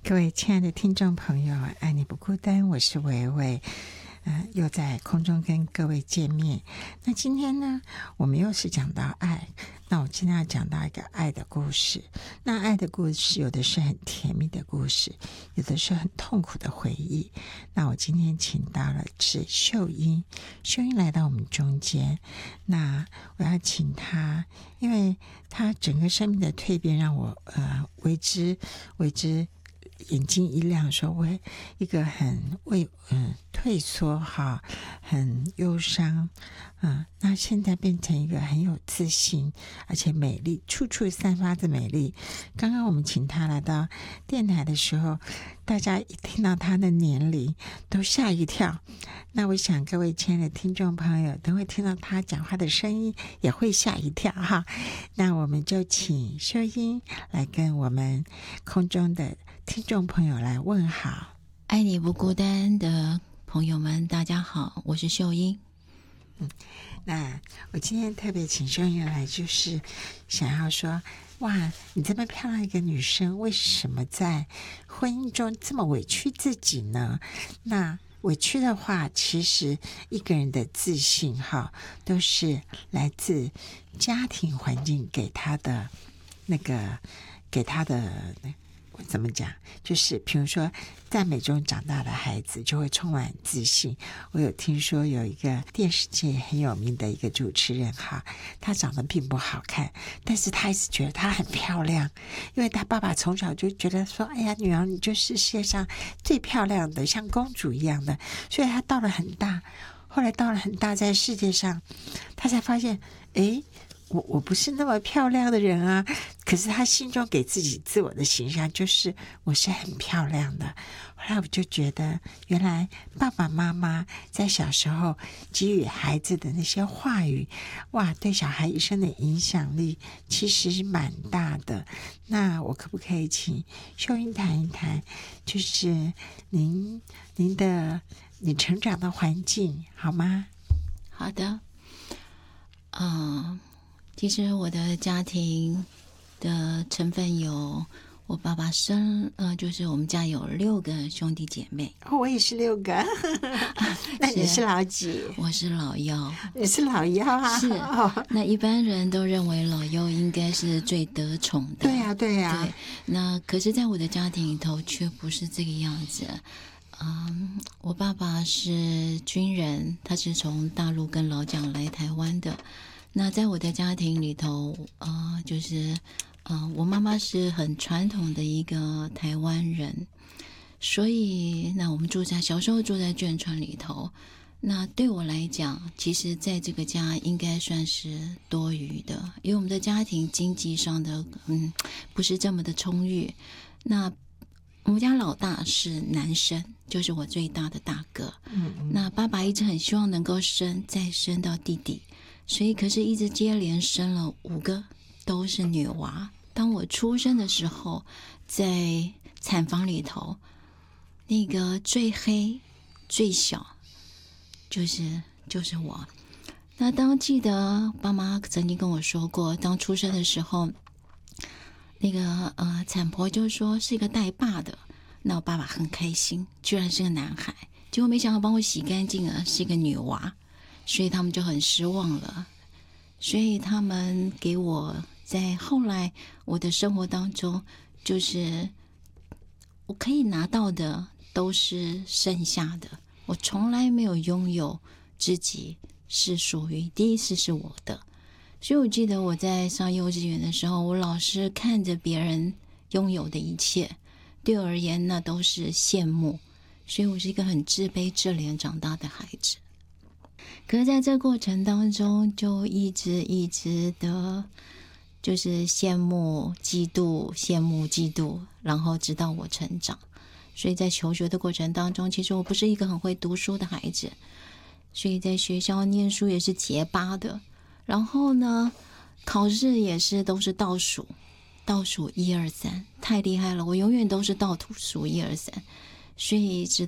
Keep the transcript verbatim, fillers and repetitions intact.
各位亲爱的听众朋友，爱你不孤单，我是维维，呃，又在空中跟各位见面。那今天呢，我们又是讲到爱，那我今天要讲到一个爱的故事。那爱的故事有的是很甜蜜的故事，有的是很痛苦的回忆。那我今天请到了是秀英，秀英来到我们中间。那我要请她，因为她整个生命的蜕变让我呃为之为之眼睛一亮，说我一个很为嗯退缩哈，很忧伤，嗯，那现在变成一个很有自信，而且美丽，处处散发着美丽。刚刚我们请他来到电台的时候，大家一听到他的年龄都吓一跳。那我想各位亲爱的听众朋友，等会听到他讲话的声音也会吓一跳哈。那我们就请秀英来跟我们空中的听众朋友来问好。 爱你不孤单的朋友们，大家好，我是秀英。 嗯，那我今天特别请秀英来，就是想要说，哇，你这么漂亮一个女生，为什么在婚姻中这么委屈自己呢？那委屈的话，其实一个人的自信哈，都是来自家庭环境给他的那个，给他的怎么讲？就是比如说，在美中长大的孩子就会充满自信。我有听说有一个电视界很有名的一个主持人哈，他长得并不好看，但是他一直觉得他很漂亮，因为他爸爸从小就觉得说，哎呀，女儿你就是世界上最漂亮的，像公主一样的。所以他到了很大，后来到了很大，在世界上，他才发现，哎。我我不是那么漂亮的人啊，可是他心中给自己自我的形象就是我是很漂亮的。后来我就觉得，原来爸爸妈妈在小时候给予孩子的那些话语，哇，对小孩一生的影响力其实是蛮大的。那我可不可以请秀英谈一谈，就是您您的你成长的环境好吗？ 好的，嗯、呃。其实我的家庭的成分有，我爸爸生，呃，就是我们家有六个兄弟姐妹。 哦，我也是六个。那你是老几？ 我是老幺。 你是老幺啊？ 是。哦、那一般人都认为老幺应该是最得宠的。 对呀、啊，对呀、啊。 对。那可是，在我的家庭里头，却不是这个样子。嗯，我爸爸是军人，他是从大陆跟老蒋来台湾的。那在我的家庭里头，呃，就是，呃，我妈妈是很传统的一个台湾人，所以那我们住在小时候住在眷村里头，那对我来讲，其实在这个家应该算是多余的，因为我们的家庭经济上的嗯不是这么的充裕。那我们家老大是男生，就是我最大的大哥，嗯嗯，那爸爸一直很希望能够生再生到弟弟。所以可是一直接连生了五个都是女娃。当我出生的时候，在产房里头，那个最黑最小就是就是我。那当记得爸妈曾经跟我说过，当出生的时候，那个呃产婆就说是一个带爸的，那我爸爸很开心，居然是个男孩，结果没想到帮我洗干净了，是一个女娃。所以他们就很失望了，所以他们给我在后来我的生活当中，就是我可以拿到的都是剩下的，我从来没有拥有自己是属于第一次是我的。所以我记得我在上幼稚园的时候，我老是看着别人拥有的一切，对我而言那都是羡慕，所以我是一个很自卑自怜长大的孩子。可是在这过程当中，就一直一直的就是羡慕嫉妒羡慕嫉妒，然后直到我成长。所以在求学的过程当中，其实我不是一个很会读书的孩子，所以在学校念书也是结巴的，然后呢考试也是都是倒数倒数一二三，太厉害了，我永远都是倒数一二三。所以直